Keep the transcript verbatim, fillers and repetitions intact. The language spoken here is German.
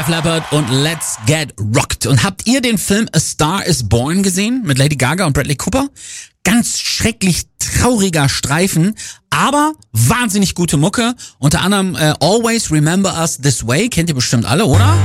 Def Leppard und Let's Get Rocked. Und habt ihr den Film A Star is Born gesehen mit Lady Gaga und Bradley Cooper? Ganz schrecklich trauriger Streifen, aber wahnsinnig gute Mucke. Unter anderem äh, Always Remember Us This Way, kennt ihr bestimmt alle, oder?